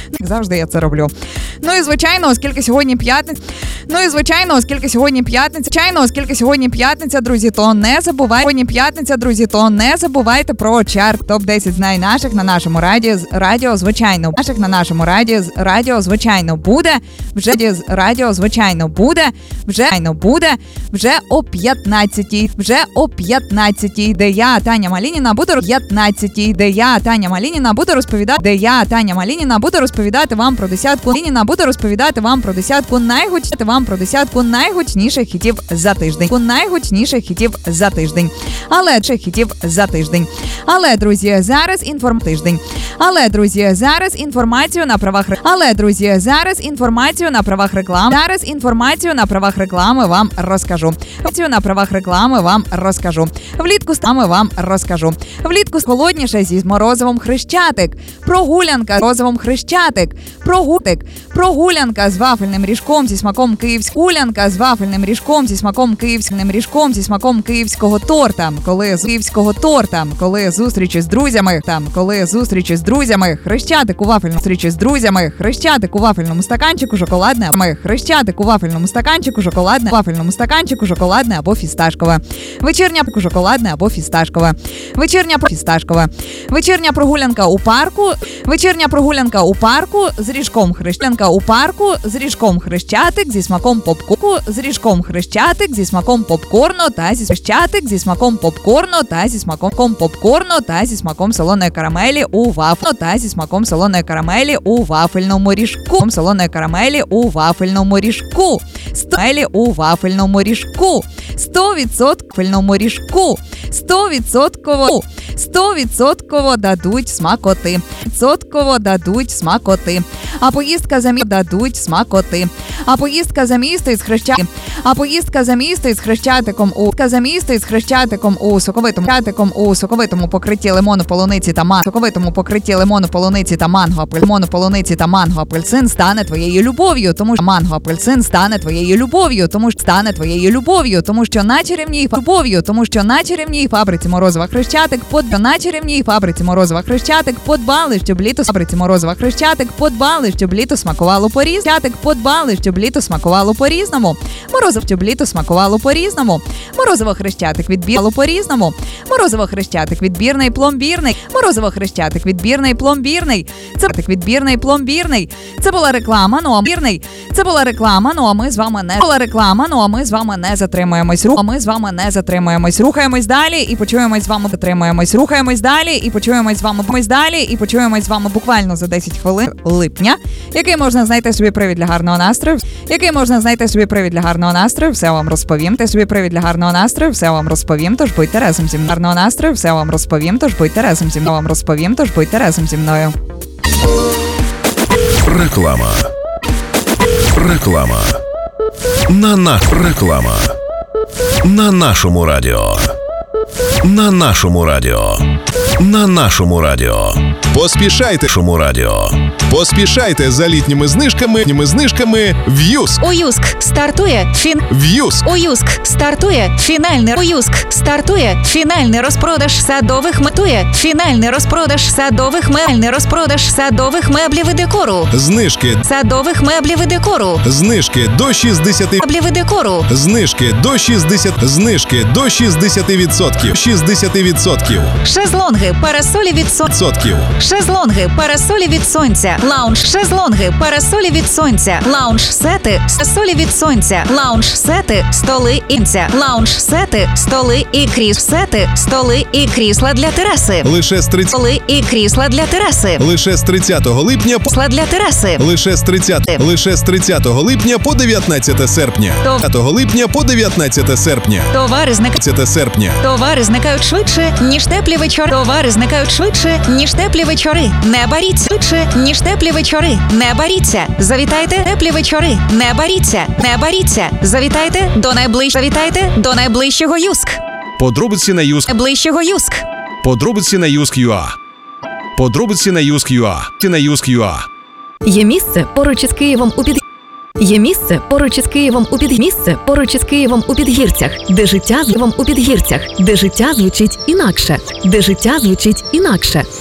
Як завжди я це роблю. Ну і звичайно, оскільки сьогодні п'ятниця, друзі, то не забувайте про чарт топ-10 знай наших на нашому радіо, звичайно. Вже о 15-й, де я, Таня Малініна, буду розповідати вам про десятку найгучніших хітів за тиждень. Але, друзі, зараз інформацію на правах реклами вам розкажу. Влітку холодніше зі морозивом Хрещатик. Прогулянка з вафельним ріжком зі смаком київського торта. Коли зустрічі з друзями, Хрещатик у вафельному стаканчику шоколадне або фісташкове. Вечірня прогулянка у парку з ріжком Хрещатик зі смаком попкорну та зі смаком солоної карамелі у вафельному ріжку. 100% дадуть смакоти. А поїздка за місто із Хрещатиком у соковитому покритті лимону, полуниці та манго апельсин стане твоєю любов'ю, тому що на чарівній фабриці морозива Хрещатик подбали, щоб літо смакувало по-різному. Морозиво Хрещатик відбірний пломбірний. Це була реклама, а ми з вами не затримуємось. Рухаємось далі і почуємось з вами буквально за 10 хвилин липня, який можна знайти собі привід для гарного настрою. Все вам розповім. Тож будьте разом зі мною. Реклама. На нашому радіо. Поспішайте за літніми знижками в Юск. У Юск стартує фінальний розпродаж садових меблів і декору. Знижки до 60%. Шезлонги, парасолі від сонця. Лаунж-сети, столи і крісла для тераси. Лише з 30 липня по 19 серпня. Товари зникають швидше, ніж теплі вечори. Не боріться. Завітайте теплі вечори. Не боріться. Завітайте до найближчого Юск. Подробиці на Юск.ua. Є місце поруч із Києвом у Підгірцях, де життя звучить інакше.